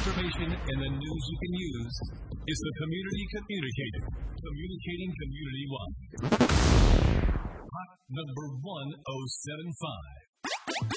information and the news you can use. It's the Community Communicator, communicating community-wide. Hot number 1075.